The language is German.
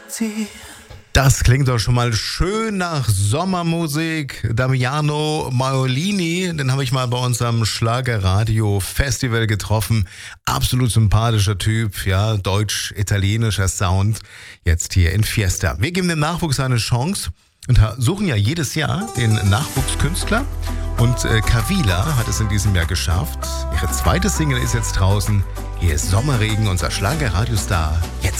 Das klingt doch schon mal schön nach Sommermusik. Damiano Maiolini, den habe ich mal bei unserem Schlagerradio-Festival getroffen. Absolut sympathischer Typ, ja, deutsch-italienischer Sound. Jetzt hier in Fiesta. Wir geben dem Nachwuchs eine Chance und suchen ja jedes Jahr den Nachwuchskünstler. Und Kavila hat es in diesem Jahr geschafft. Ihre zweite Single ist jetzt draußen. Hier ist Sommerregen, unser Schlagerradiostar. Jetzt.